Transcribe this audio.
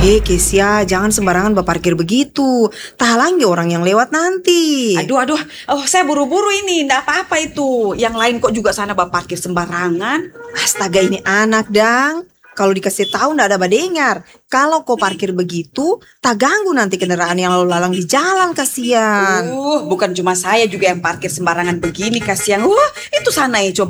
Kesia, jangan sembarangan parkir begitu. Tak halangi orang yang lewat nanti. Aduh. Oh, saya buru-buru ini. Nggak apa-apa itu. Yang lain kok juga sana parkir sembarangan. Astaga, ini anak, Dang. Kalau dikasih tahu ndak ada badengar. Kalau kau parkir begitu, tak ganggu nanti kendaraan yang lalu lalang di jalan, kasihan. Bukan cuma saya juga yang parkir sembarangan begini, kasihan. Itu sana ya, coba